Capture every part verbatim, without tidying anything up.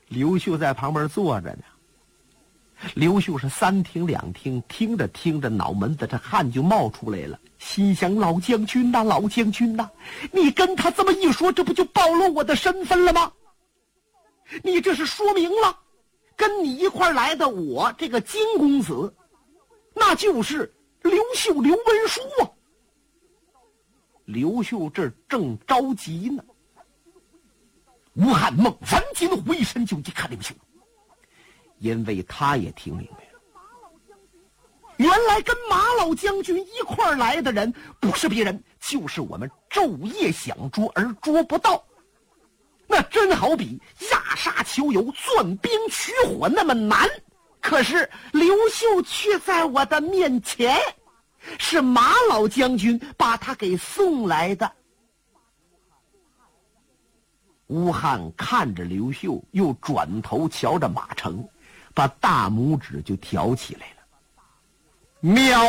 刘秀在旁边坐着呢。刘秀是三听两听，听着听着，脑门子这汗就冒出来了，心想：老将军呐，老将军呐，你跟他这么一说，这不就暴露我的身份了吗？你这是说明了，跟你一块来的我这个金公子，那就是刘秀刘文书啊。刘秀这正着急呢，吴汉猛闻惊回身就去看刘秀。因为他也听明白了，原来跟马老将军一块儿来的人不是别人，就是我们昼夜想捉而捉不到。那真好比压沙求油、钻冰取火那么难，可是刘秀却在我的面前，是马老将军把他给送来的。吴汉看着刘秀，又转头瞧着马成，把大拇指就挑起来了。妙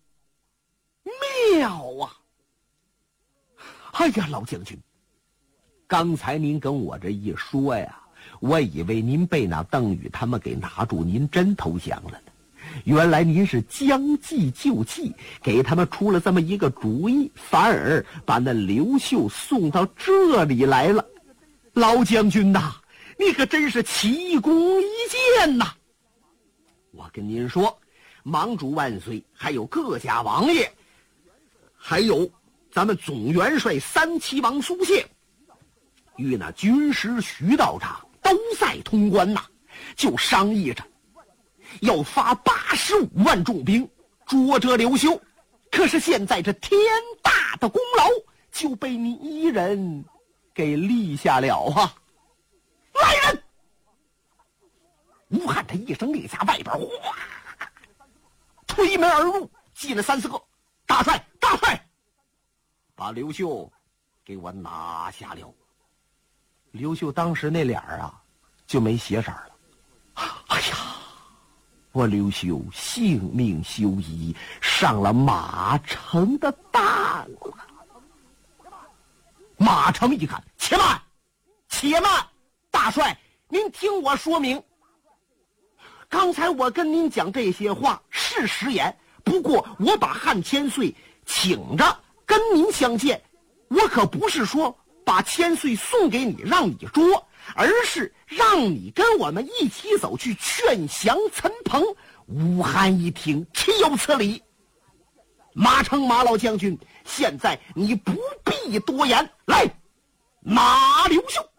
妙啊！哎呀，老将军，刚才您跟我这一说呀，我以为您被那邓禹他们给拿住，您真投降了呢。原来您是将计就计，给他们出了这么一个主意，反而把那刘秀送到这里来了。老将军呐，你可真是奇功一件呐！我跟您说，盟主万岁，还有各家王爷，还有咱们总元帅三齐王苏谢，与那军师徐道长都在潼关呐，就商议着要发八十五万重兵捉这刘秀。可是现在这天大的功劳就被你一人给立下了啊！来人！吴汉他一声令下，外边哗，推门而入，进了三四个。大帅，大帅，把刘秀给我拿下了。刘秀当时那脸啊，就没血色了。哎呀，我刘秀性命休矣，上了马成的当了。马成一看，且慢，且慢，大帅，您听我说明。刚才我跟您讲这些话是实言，不过我把汉千岁请着跟您相见，我可不是说把千岁送给你让你捉，而是让你跟我们一起走去劝降陈鹏。吴汉一听，岂有此理！马成马老将军，现在你不必多言，来拿刘秀。